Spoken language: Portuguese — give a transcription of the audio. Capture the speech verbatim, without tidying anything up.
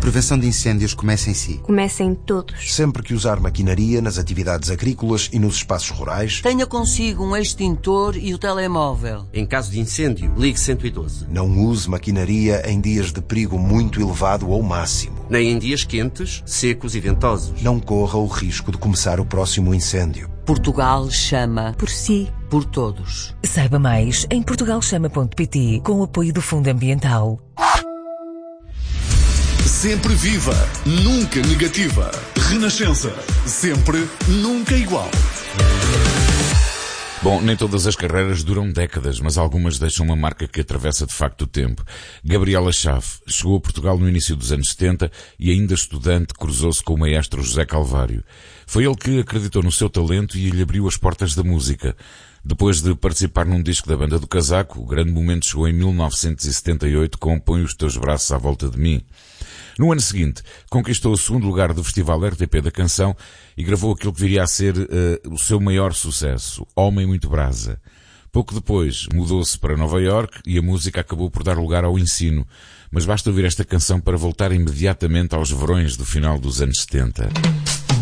prevenção de incêndios começa em si. Comecem todos. Sempre que usar maquinaria nas atividades agrícolas e nos espaços rurais, tenha consigo um extintor e o telemóvel. Em caso de incêndio, ligue cento e doze. Não use maquinaria em dias de perigo muito elevado ou máximo. Nem em dias quentes, secos e ventosos. Não corra o risco de começar o próximo incêndio. Portugal chama por si. Por todos. Saiba mais em portugal chama ponto pt com o apoio do Fundo Ambiental. Sempre viva, nunca negativa. Renascença, sempre, nunca igual. Bom, nem todas as carreiras duram décadas, mas algumas deixam uma marca que atravessa de facto o tempo. Gabriela Chafe chegou a Portugal no início dos anos setenta e ainda estudante cruzou-se com o maestro José Calvário. Foi ele que acreditou no seu talento e lhe abriu as portas da música. Depois de participar num disco da Banda do Casaco, o grande momento chegou em mil novecentos e setenta e oito com Põe os Teus Braços à Volta de Mim. No ano seguinte, conquistou o segundo lugar do Festival R T P da Canção e gravou aquilo que viria a ser uh, o seu maior sucesso, Homem Muito Brasa. Pouco depois, mudou-se para Nova Iorque e a música acabou por dar lugar ao ensino. Mas basta ouvir esta canção para voltar imediatamente aos verões do final dos anos setenta.